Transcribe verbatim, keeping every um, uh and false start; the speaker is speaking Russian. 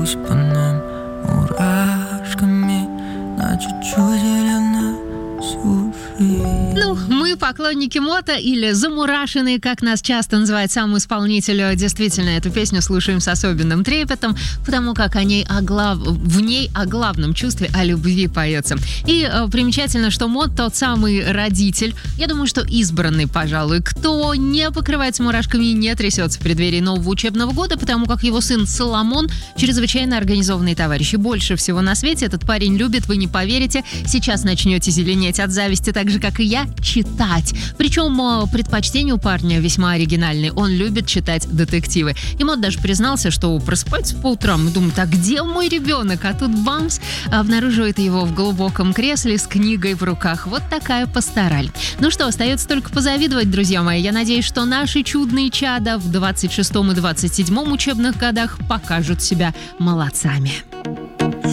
пробегусь по нам мурашками на чуть-чуть зеленой суши. Ну, мы поклонники мото или замурашенные, как нас часто называет сам исполнитель. Действительно, эту песню слушаем с особенным трепетом, потому как о ней о глав... в ней о главном чувстве, о любви поется. И э, примечательно, что мот тот самый родитель, я думаю, что избранный, пожалуй, кто не покрывается мурашками и не трясется в преддверии нового учебного года, потому как его сын Соломон чрезвычайно организованный товарищ. И больше всего на свете этот парень любит, вы не поверите, сейчас начнете зеленеть от зависти, так же, как и я, читать. Причем предпочтение у парня весьма оригинальное. Он любит читать детективы. Ему даже признался, что просыпается по утрам и думает, а где мой ребенок? А тут бамс, обнаруживает его в глубоком кресле с книгой в руках. Вот такая пастораль. Ну что, остается только позавидовать, друзья мои. Я надеюсь, что наши чудные чада в двадцать шестом и двадцать седьмом учебных годах покажут себя молодцами.